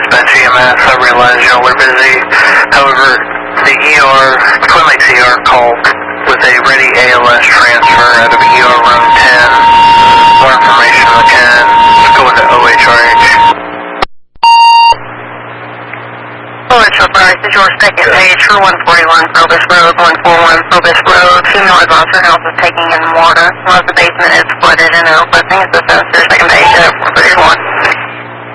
dispatch EMS. I realize y'all are busy. However, the Twin Lakes ER called with a ready ALS transfer out of ER room 10. More information again. Let's go into OHRH. OHRH is your second page for 141 Probus Road, 141 Probus Road. Female advisor house is taking in water. One of the basement is flooded and open.